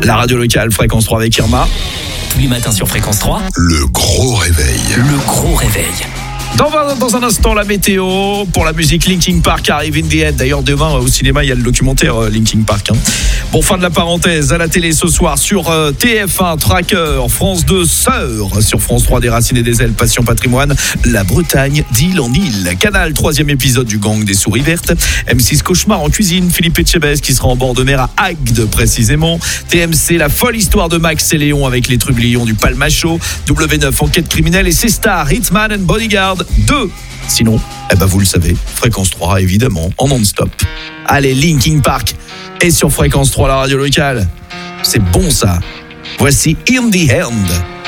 La radio locale, Fréquence 3 avec Irma. Tous les matins sur Fréquence 3. Le gros réveil. Le gros réveil. Dans un instant, la météo. Pour la musique, Linkin Park arrive in the end. D'ailleurs, demain, au cinéma, il y a le documentaire Linkin Park. Bon, fin de la parenthèse. À la télé ce soir, sur TF1, Tracker, France 2, Sœur. Sur France 3, Des Racines et des Ailes, Passion Patrimoine. La Bretagne, d'île en île. Canal, 3e épisode du Gang des Souris Vertes. M6, Cauchemar en cuisine. Philippe Etchebest qui sera en bord de mer à Agde, précisément. TMC, La folle histoire de Max et Léon avec les trublions du Palmacho. W9, Enquête criminelle. Et c'est Star, Hitman and Bodyguard 2. Sinon, vous le savez, Fréquence 3, évidemment, en non-stop. Allez, Linkin Park est sur Fréquence 3, la radio locale. C'est bon ça. Voici In the End.